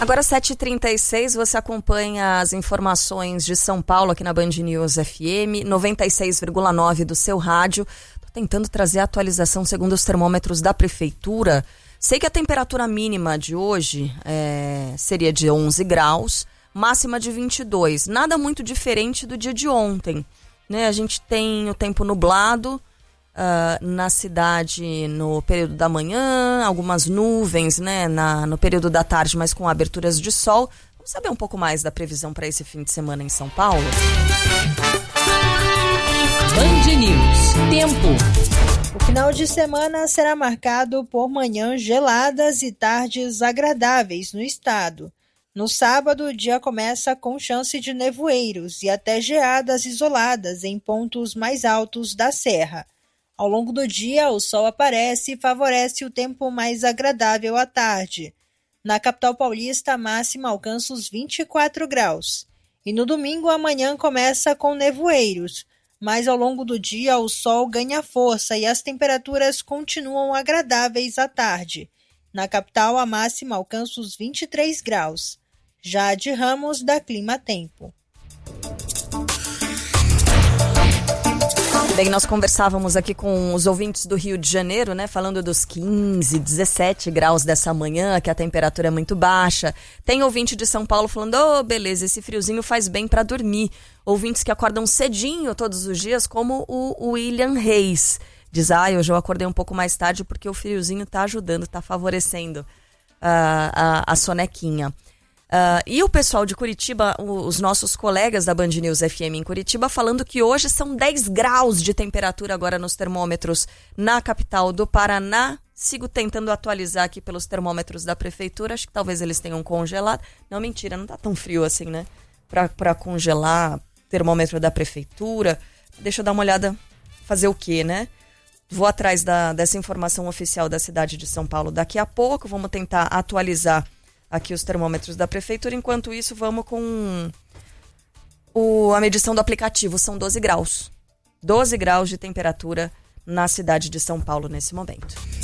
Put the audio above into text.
Agora 7h36, você acompanha as informações de São Paulo aqui na Band News FM, 96,9 do seu rádio. Tô tentando trazer a atualização segundo os termômetros da prefeitura. Sei que a temperatura mínima de hoje seria de 11 graus, máxima de 22. Nada muito diferente do dia de ontem, né? A gente tem o tempo nublado na cidade no período da manhã, algumas nuvens, né, no período da tarde, mas com aberturas de sol. Vamos saber um pouco mais da previsão para esse fim de semana em São Paulo? Band News. Tempo. O final de semana será marcado por manhãs geladas e tardes agradáveis no estado. No sábado, o dia começa com chance de nevoeiros e até geadas isoladas em pontos mais altos da serra. Ao longo do dia, o sol aparece e favorece o tempo mais agradável à tarde. Na capital paulista, a máxima alcança os 24 graus. E no domingo, a manhã começa com nevoeiros, mas ao longo do dia o sol ganha força e as temperaturas continuam agradáveis à tarde. Na capital, a máxima alcança os 23 graus. Jade Ramos, da Clima Tempo. Bem, nós conversávamos aqui com os ouvintes do Rio de Janeiro, né, falando dos 15, 17 graus dessa manhã, que a temperatura é muito baixa. Tem ouvinte de São Paulo falando, beleza, esse friozinho faz bem para dormir. Ouvintes que acordam cedinho todos os dias, como o William Reis. Diz, hoje eu acordei um pouco mais tarde porque o friozinho tá ajudando, tá favorecendo a sonequinha. E o pessoal de Curitiba, os nossos colegas da Band News FM em Curitiba, falando que hoje são 10 graus de temperatura agora nos termômetros na capital do Paraná. Sigo tentando atualizar aqui pelos termômetros da prefeitura, acho que talvez eles tenham congelado. Não, mentira, não tá tão frio assim, né? Pra congelar termômetro da prefeitura. Deixa eu dar uma olhada, fazer o quê, né? Vou atrás dessa informação oficial da cidade de São Paulo daqui a pouco, vamos tentar atualizar aqui os termômetros da prefeitura. Enquanto isso, vamos com a medição do aplicativo. São 12 graus. 12 graus de temperatura na cidade de São Paulo nesse momento.